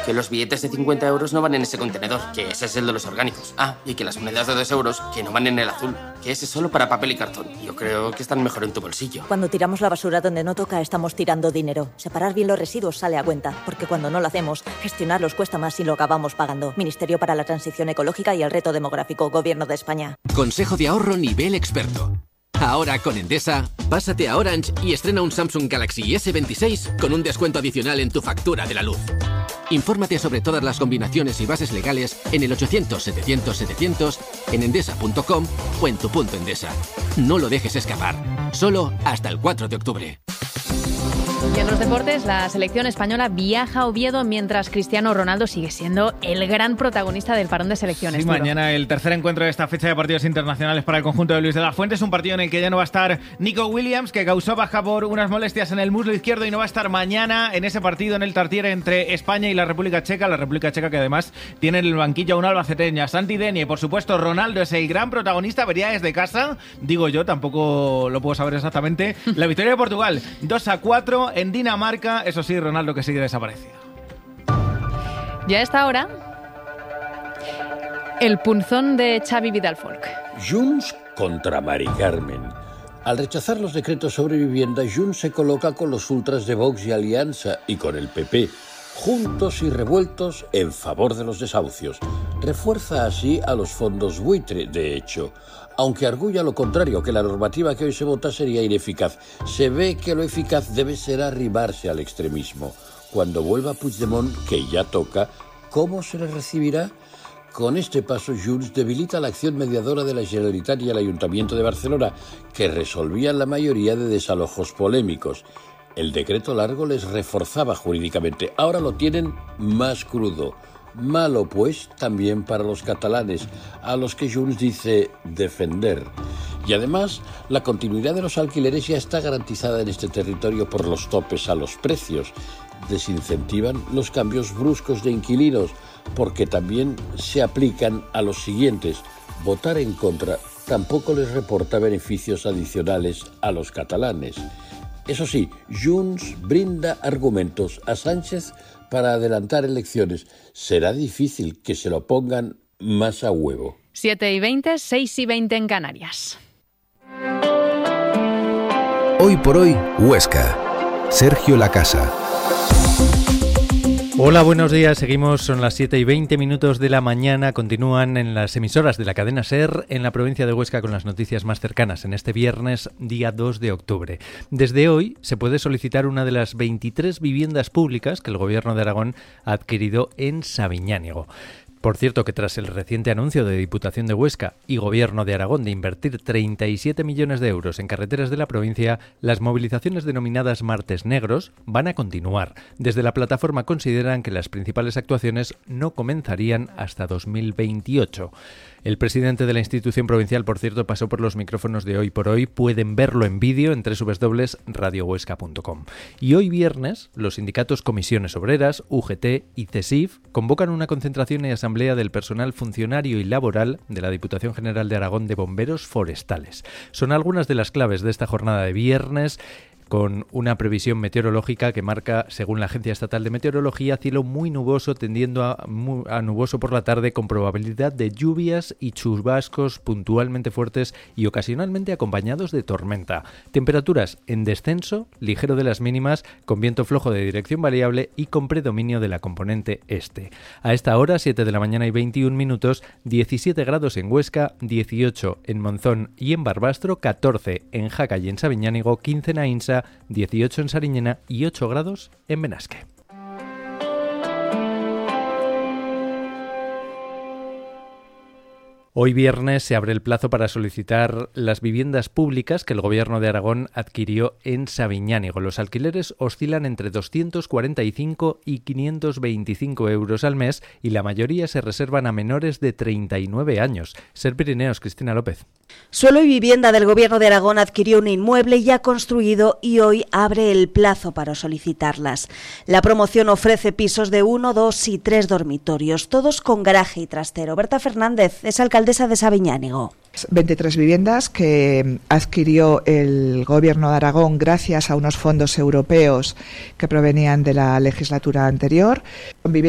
que los billetes de 50 euros no van en ese contenedor, que ese es el de los orgánicos. Ah, y que las monedas de 2 euros, que no van en el azul, que ese es solo para papel y cartón. Yo creo que están mejor en tu bolsillo. Cuando tiramos la basura donde no toca, estamos tirando dinero. Separar bien los residuos sale a cuenta, porque cuando no lo hacemos, gestionarlos cuesta más y lo acabamos pagando. Ministerio para la Transición Ecológica y el Reto Demográfico, Gobierno de España. Consejo de ahorro nivel experto. Ahora con Endesa, pásate a Orange y estrena un Samsung Galaxy S26 con un descuento adicional en tu factura de la luz. Infórmate sobre todas las combinaciones y bases legales en el 800-700-700, en endesa.com o en tu punto Endesa. No lo dejes escapar. Solo hasta el 4 de octubre. Y en los deportes, la selección española viaja a Oviedo mientras Cristiano Ronaldo sigue siendo el gran protagonista del parón de selecciones. Sí, mañana el tercer encuentro de esta fecha de partidos internacionales para el conjunto de Luis de la Fuente. Es un partido en el que ya no va a estar Nico Williams, que causó baja por unas molestias en el muslo izquierdo, y no va a estar mañana en ese partido en el Tartiere entre España y la República Checa. La República Checa que además tiene en el banquillo a un albaceteña, Santi Denie. Por supuesto, Ronaldo es el gran protagonista. Vería desde casa, digo yo, tampoco lo puedo saber exactamente. La victoria de Portugal, 2-4 en Dinamarca. Eso sí, Ronaldo que sigue desaparecido. Ya a esta hora, el punzón de Xavi Vidal Folk. Junts contra Mari Carmen. Al rechazar los decretos sobre vivienda, Junts se coloca con los ultras de Vox y Alianza y con el PP, juntos y revueltos en favor de los desahucios. Refuerza así a los fondos buitre, de hecho, aunque arguya lo contrario, que la normativa que hoy se vota sería ineficaz. Se ve que lo eficaz debe ser arrimarse al extremismo. Cuando vuelva Puigdemont, que ya toca, ¿cómo se le recibirá? Con este paso, Junts debilita la acción mediadora de la Generalitat y el Ayuntamiento de Barcelona, que resolvían la mayoría de desalojos polémicos. El decreto largo les reforzaba jurídicamente. Ahora lo tienen más crudo. Malo, pues, también para los catalanes, a los que Junts dice defender. Y además, la continuidad de los alquileres ya está garantizada en este territorio por los topes a los precios. Desincentivan los cambios bruscos de inquilinos, porque también se aplican a los siguientes. Votar en contra tampoco les reporta beneficios adicionales a los catalanes. Eso sí, Junts brinda argumentos a Sánchez para adelantar elecciones. Será difícil que se lo pongan más a huevo. 7:20, 6:20 en Canarias. Hoy por hoy, Huesca. Sergio Lacasa. Hola, buenos días. Seguimos, son las 7:20 de la mañana. Continúan en las emisoras de la cadena SER en la provincia de Huesca con las noticias más cercanas en este viernes, día 2 de octubre. Desde hoy se puede solicitar una de las 23 viviendas públicas que el Gobierno de Aragón ha adquirido en Sabiñánigo. Por cierto, que tras el reciente anuncio de Diputación de Huesca y Gobierno de Aragón de invertir 37 millones de euros en carreteras de la provincia, las movilizaciones denominadas Martes Negros van a continuar. Desde la plataforma consideran que las principales actuaciones no comenzarían hasta 2028. El presidente de la institución provincial, por cierto, pasó por los micrófonos de Hoy por Hoy. Pueden verlo en vídeo en www.radiohuesca.com. Y hoy viernes, los sindicatos Comisiones Obreras, UGT y CESIF convocan una concentración y asamblea del personal funcionario y laboral de la Diputación General de Aragón de Bomberos Forestales. Son algunas de las claves de esta jornada de viernes, con una previsión meteorológica que marca, según la Agencia Estatal de Meteorología, cielo muy nuboso tendiendo a nuboso por la tarde, con probabilidad de lluvias y chubascos puntualmente fuertes y ocasionalmente acompañados de tormenta. Temperaturas en descenso, ligero de las mínimas, con viento flojo de dirección variable y con predominio de la componente este. A esta hora, 7 de la mañana y 21 minutos, 17 grados en Huesca, 18 en Monzón y en Barbastro, 14 en Jaca y en Sabiñánigo, 15 en Aínsa, 18 en Sariñena y 8 grados en Benasque. Hoy viernes se abre el plazo para solicitar las viviendas públicas que el Gobierno de Aragón adquirió en Sabiñánigo. Los alquileres oscilan entre 245 y 525 euros al mes y la mayoría se reservan a menores de 39 años. Ser Pirineos, Cristina López. Suelo y Vivienda del Gobierno de Aragón adquirió un inmueble ya construido y hoy abre el plazo para solicitarlas. La promoción ofrece pisos de 1, 2 y 3 dormitorios, todos con garaje y trastero. Berta Fernández es alcaldesa de Sabiñánigo. 23 viviendas que adquirió el Gobierno de Aragón gracias a unos fondos europeos que provenían de la legislatura anterior.